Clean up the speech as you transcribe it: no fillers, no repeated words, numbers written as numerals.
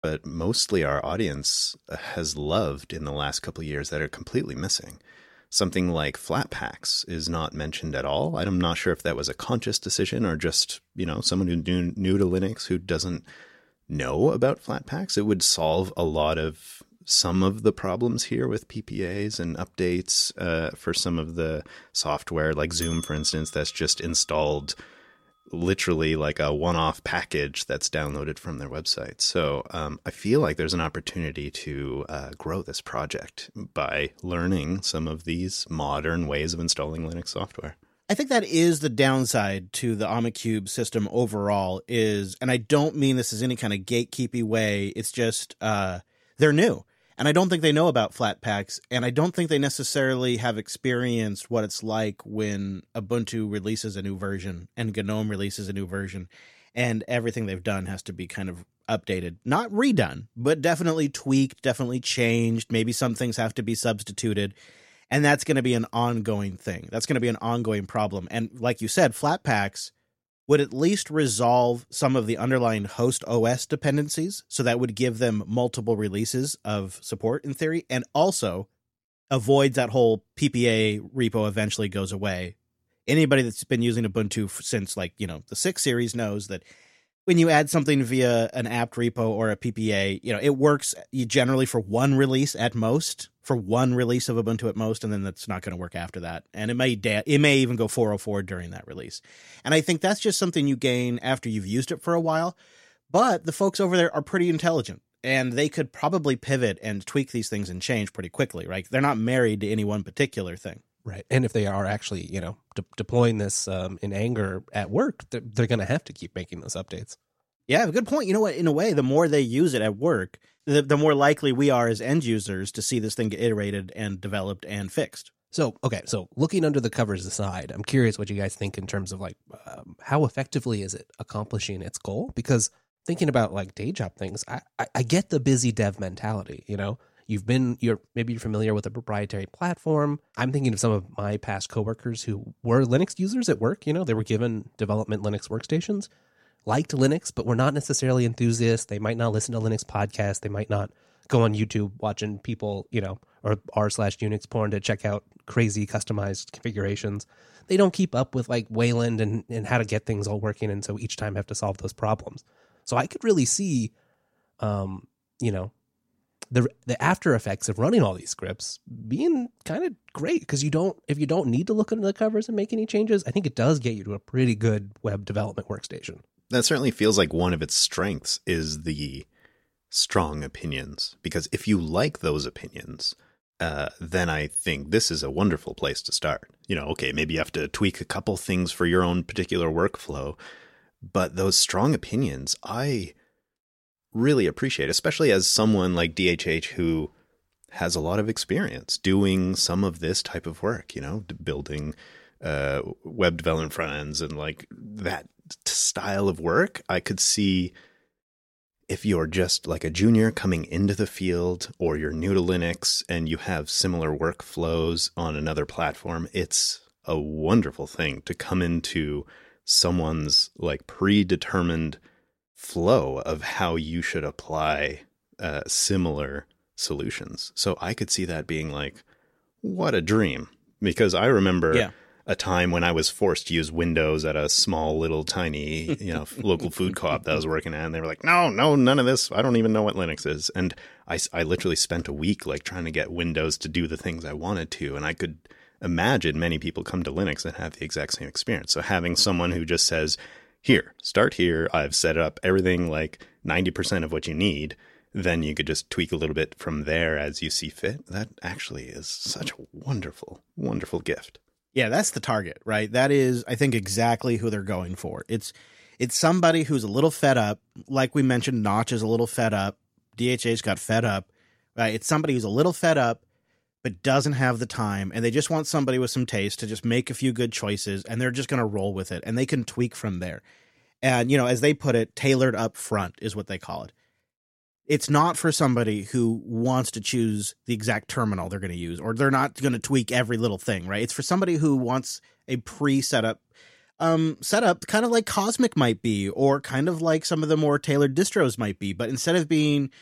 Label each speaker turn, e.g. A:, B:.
A: but mostly our audience has loved in the last couple of years that are completely missing. Something like Flatpaks is not mentioned at all. I'm not sure if that was a conscious decision or just, someone who new to Linux who doesn't know about Flatpaks. It would solve a lot of some of the problems here with PPAs and updates for some of the software, like Zoom, for instance, that's just installed literally like a one-off package that's downloaded from their website. So I feel like there's an opportunity to grow this project by learning some of these modern ways of installing Linux software.
B: I think that is the downside to the Omicube system overall is, and I don't mean this as any kind of gatekeepy way, it's just they're new. And I don't think they know about Flatpaks, and I don't think they necessarily have experienced what it's like when Ubuntu releases a new version and GNOME releases a new version, and everything they've done has to be kind of updated. Not redone, but definitely tweaked, definitely changed. Maybe some things have to be substituted, and that's going to be an ongoing thing. That's going to be an ongoing problem. And like you said, Flatpaks would at least resolve some of the underlying host OS dependencies, so that would give them multiple releases of support in theory, and also avoids that whole PPA repo eventually goes away. Anybody that's been using Ubuntu since the 6 series knows that when you add something via an apt repo or a PPA, it works generally for one release at most, for one release of Ubuntu at most, and then that's not going to work after that. And it may even go 404 during that release. And I think that's just something you gain after you've used it for a while. But the folks over there are pretty intelligent, and they could probably pivot and tweak these things and change pretty quickly, right? They're not married to any one particular thing.
C: Right. And if they are actually, deploying this in anger at work, they're going to have to keep making those updates.
B: Yeah, good point. You know what? In a way, the more they use it at work, the more likely we are as end users to see this thing get iterated and developed and fixed.
C: So looking under the covers aside, I'm curious what you guys think in terms of how effectively is it accomplishing its goal? Because thinking about day job things, I get the busy dev mentality, you're familiar with a proprietary platform. I'm thinking of some of my past coworkers who were Linux users at work. They were given development Linux workstations, liked Linux, but were not necessarily enthusiasts. They might not listen to Linux podcasts. They might not go on YouTube watching people, or r/Unix porn to check out crazy customized configurations. They don't keep up with Wayland and how to get things all working. And so each time have to solve those problems. So I could really see, the after effects of running all these scripts being kind of great, because if you don't need to look under the covers and make any changes, I think it does get you to a pretty good web development workstation.
A: That certainly feels like one of its strengths is the strong opinions, because if you like those opinions, then I think this is a wonderful place to start. Okay, maybe you have to tweak a couple things for your own particular workflow, but those strong opinions, I really appreciate, especially as someone like DHH who has a lot of experience doing some of this type of work, building web development front ends and that style of work. I could see if you're just a junior coming into the field, or you're new to Linux and you have similar workflows on another platform, it's a wonderful thing to come into someone's predetermined flow of how you should apply similar solutions. So I could see that being what a dream, because I remember a time when I was forced to use Windows at a small little tiny, local food co-op that I was working at, and they were like, no, none of this. I don't even know what Linux is. And I literally spent a week trying to get Windows to do the things I wanted to. And I could imagine many people come to Linux and have the exact same experience. So having someone who just says, here, start here, I've set up everything 90% of what you need, then you could just tweak a little bit from there as you see fit. That actually is such a wonderful, wonderful gift.
B: Yeah, that's the target, right? That is, I think, exactly who they're going for. It's somebody who's a little fed up. Like we mentioned, Notch is a little fed up. DHH got fed up, right? It's somebody who's a little fed up, but doesn't have the time, and they just want somebody with some taste to just make a few good choices, and they're just going to roll with it, and they can tweak from there. And, as they put it, tailored up front is what they call it. It's not for somebody who wants to choose the exact terminal they're going to use, or they're not going to tweak every little thing, right? It's for somebody who wants a pre-set up setup, kind of like Cosmic might be, or kind of like some of the more tailored distros might be. But instead of being